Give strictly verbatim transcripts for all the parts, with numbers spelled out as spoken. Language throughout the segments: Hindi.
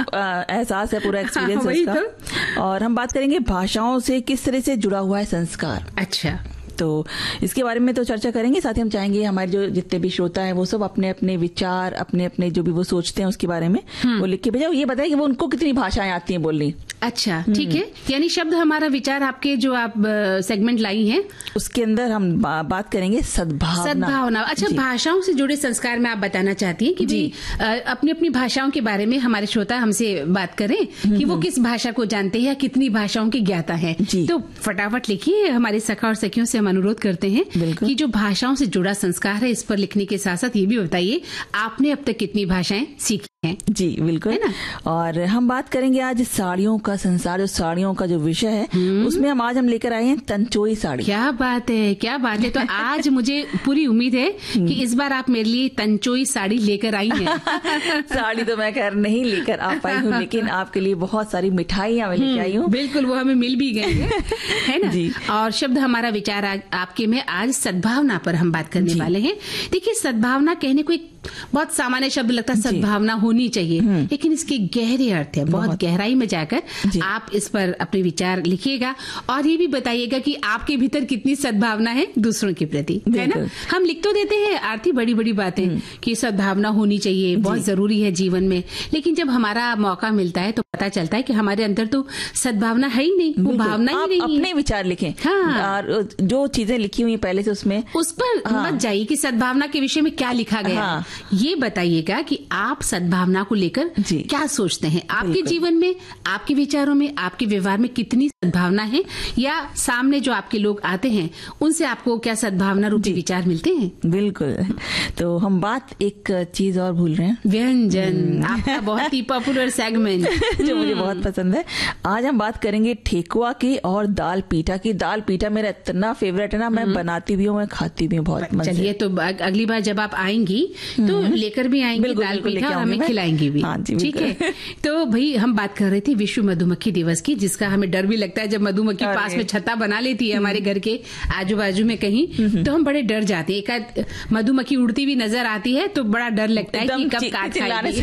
एहसास है, पूरा एक्सपीरियंस है इसका। तो? और हम बात करेंगे भाषाओं से किस तरह से जुड़ा हुआ है संस्कार। अच्छा, तो इसके बारे में तो चर्चा करेंगे, साथ ही हम चाहेंगे हमारे जो जितने भी श्रोता हैं वो सब अपने अपने विचार, अपने अपने जो भी वो सोचते हैं उसके बारे में वो लिख के भेजा। ये बताएं कि वो उनको कितनी भाषाएं आती हैं बोलनी। अच्छा, ठीक है। यानी शब्द हमारा विचार आपके जो आप सेगमेंट लाई हैं उसके अंदर हम बा, बात करेंगे सद्भावना। सद्भावना। अच्छा, भाषाओं से जुड़े संस्कार में आप बताना चाहती हैं कि जी अपनी अपनी भाषाओं के बारे में हमारे श्रोता हमसे बात करें कि वो किस भाषा को जानते हैं या कितनी भाषाओं की ज्ञाता है। तो फटाफट लिखिए। हमारे सखा और सखियों से अनुरोध करते हैं कि जो भाषाओं से जुड़ा संस्कार है इस पर लिखने के साथ साथ ये भी बताइए आपने अब तक कितनी भाषाएं सीखी हैं। जी बिल्कुल, है ना। और हम बात करेंगे आज साड़ियों का संसार, जो साड़ियों का जो विषय है उसमें हम आज हम लेकर आए हैं तंचोई साड़ी। क्या बात है, क्या बात है। तो आज मुझे पूरी उम्मीद है कि इस बार आप मेरे लिए तंचोई साड़ी लेकर आई हैं। साड़ी तो मैं खैर नहीं लेकर आ पाई हूँ, लेकिन आपके लिए बहुत सारी मिठाइयां मैं लेकर आई हूँ। बिल्कुल, वो हमें मिल भी गई है, है ना जी। और शब्द हमारा विचार आपके में आज सद्भावना पर हम बात करने वाले हैं। देखिए, सद्भावना कहने को एक बहुत सामान्य शब्द लगता है, सद्भावना होनी चाहिए, लेकिन इसके गहरे अर्थ है। बहुत, बहुत गहराई में जाकर आप इस पर अपने विचार लिखिएगा और ये भी बताइएगा कि आपके भीतर कितनी सद्भावना है दूसरों के प्रति, है ना। हम लिख तो देते हैं आरती बड़ी बड़ी बातें कि सद्भावना होनी चाहिए, बहुत जरूरी है जीवन में, लेकिन जब हमारा मौका मिलता है तो पता चलता है कि हमारे अंदर तो सद्भावना है ही नहीं, वो भावना ही नहीं। अपने विचार लिखें। हाँ, और जो चीजें लिखी हुई पहले से उसमें उस पर हाँ। मत जाइए कि सद्भावना के विषय में क्या लिखा गया। हाँ। ये बताइएगा कि आप सद्भावना को लेकर क्या सोचते हैं, आपके जीवन में, आपके विचारों में, आपके व्यवहार में कितनी सद्भावना है, या सामने जो आपके लोग आते हैं उनसे आपको क्या सद्भावना रूपी विचार मिलते हैं। बिल्कुल। तो हम बात एक चीज और भूल रहे हैं, व्यंजन, आपका बहुत ही पॉपुलर सेगमेंट जो मुझे बहुत पसंद है। आज हम बात करेंगे ठेकुआ की और दाल पीठा की। दाल पीठा मेरा इतना फेवरेट है ना, मैं बनाती भी हूँ, मैं खाती भी हूँ बहुत। चलिए, तो अगली बार जब आप आएंगी तो लेकर भी आएंगी दाल पीठा और हमें खिलाएंगी भी। हाँ जी, ठीक है। तो भाई हम बात कर रहे थे विश्व मधुमक्खी दिवस की, जिसका हमें डर भी लगता है जब मधुमक्खी पास में छत्ता बना लेती है हमारे घर के आजू बाजू में कहीं, तो हम बड़े डर जाते हैं। एक मधुमक्खी उड़ती हुई नजर आती है तो बड़ा डर लगता है कि कब काट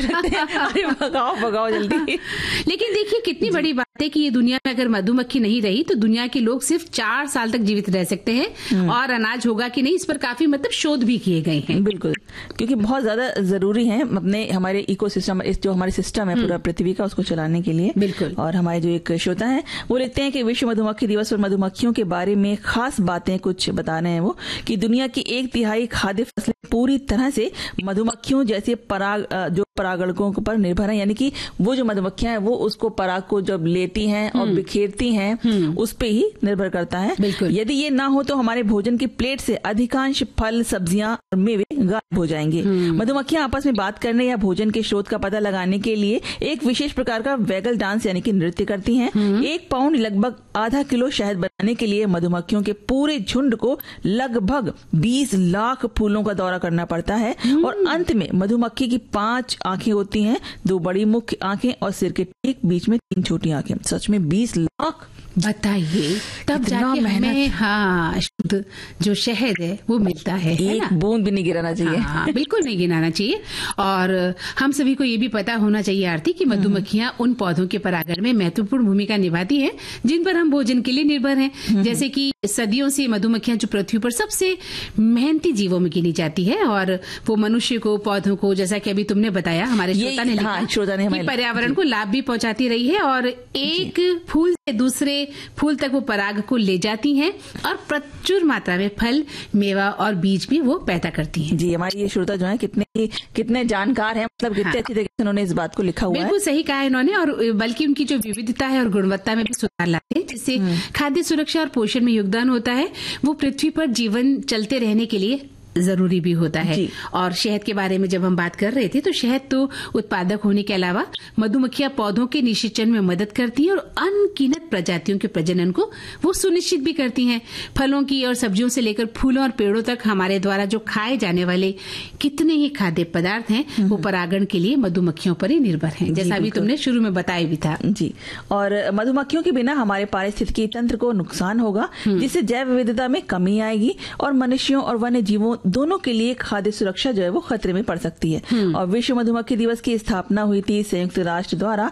खाएगी। भगाओ भगाओ जल्दी। लेकिन देखिए कितनी बड़ी बात है कि ये दुनिया में अगर मधुमक्खी नहीं रही तो दुनिया के लोग सिर्फ चार साल तक जीवित रह सकते हैं, और अनाज होगा कि नहीं इस पर काफी मतलब शोध भी किए गए हैं। बिल्कुल, क्योंकि बहुत ज्यादा जरूरी है अपने हमारे इकोसिस्टम, इस जो हमारे सिस्टम है पूरा पृथ्वी का, उसको चलाने के लिए। बिल्कुल। और हमारे जो एक श्रोता है वो लिखते हैं कि विश्व मधुमक्खी दिवस पर मधुमक्खियों के बारे में खास बातें कुछ बता रहे हैं वो, कि दुनिया की एक तिहाई खाद्य फसलें पूरी तरह से मधुमक्खियों जैसे पराग जो परागणकों पर निर्भर है। यानी कि वो जो मधुमक्खियां हैं वो उसको पराग को जब लेती हैं और बिखेरती हैं उस पे ही निर्भर करता है। यदि ये ना हो तो हमारे भोजन की प्लेट से अधिकांश फल, सब्जियां और मेवे गायब हो जाएंगे। मधुमक्खियां आपस में बात करने या भोजन के स्रोत का पता लगाने के लिए एक विशेष प्रकार का वैगल डांस यानी कि नृत्य करती हैं। एक पाउंड लगभग आधा किलो शहद बनाने के लिए मधुमक्खियों के पूरे झुंड को लगभग बीस लाख फूलों का दौरा करना पड़ता है। और अंत में मधुमक्खी की पांच आंखें होती हैं, दो बड़ी मुख्य आंखें और सिर के ठीक बीच में तीन छोटी आंखें। सच में बीस लाख, बताइए, तब जाके हमें हाँ शुद्ध जो शहद है वो मिलता है। एक है बूंद भी नहीं गिराना चाहिए। हाँ, बिल्कुल नहीं गिराना चाहिए। और हम सभी को ये भी पता होना चाहिए आरती कि मधुमक्खियां उन पौधों के परागण में महत्वपूर्ण भूमिका निभाती हैं जिन पर हम भोजन के लिए निर्भर हैं। जैसे कि सदियों से मधुमक्खियां जो पृथ्वी पर सबसे मेहनती जीवों में गिनी जाती है, और वो मनुष्य को, पौधों को, जैसा कि अभी तुमने बताया हमारे श्रोता ने लिखा, श्रोता ने पर्यावरण को लाभ भी पहुंचाती रही है, और एक फूल से दूसरे फूल तक वो पराग को ले जाती हैं और प्रचुर मात्रा में फल, मेवा और बीज भी वो पैदा करती हैं। जी, हमारी ये श्रोता जो है कितने कितने जानकार हैं, मतलब कितने हाँ। अच्छी तरीके से उन्होंने इस बात को लिखा हुआ है। बिल्कुल सही कहा इन्होंने, और बल्कि उनकी जो विविधता है और गुणवत्ता में भी सुधार लाते हैं, जिससे खाद्य सुरक्षा और पोषण में योगदान होता है। वो पृथ्वी पर जीवन चलते रहने के लिए जरूरी भी होता है। और शहद के बारे में जब हम बात कर रहे थे तो शहद तो उत्पादक होने के अलावा मधुमक्खियां पौधों के निषेचन में मदद करती हैं और अनगिनत प्रजातियों के प्रजनन को वो सुनिश्चित भी करती हैं। फलों की और सब्जियों से लेकर फूलों और पेड़ों तक हमारे द्वारा जो खाए जाने वाले कितने ही खाद्य पदार्थ हैं वो परागण के लिए मधुमक्खियों पर ही निर्भर हैं, जैसा भी तुमने शुरू में बताया भी था। जी, और मधुमक्खियों के बिना हमारे पारिस्थितिकी तंत्र को नुकसान होगा, जिससे जैव विविधता में कमी आएगी और मनुष्यों और वन्य जीवों दोनों के लिए खाद्य सुरक्षा जो है वो खतरे में पड़ सकती है। और विश्व मधुमक्खी दिवस की स्थापना हुई थी संयुक्त राष्ट्र द्वारा